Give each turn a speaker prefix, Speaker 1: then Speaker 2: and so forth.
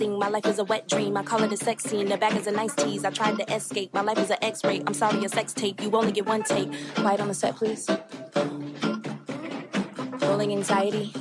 Speaker 1: thing. My life is a wet dream. I call it a sex scene. The bag is a nice tease. I tried to escape. My life is an X-ray. I'm sorry, a sex tape. You only get one take. Quiet on the set, please. Rolling anxiety.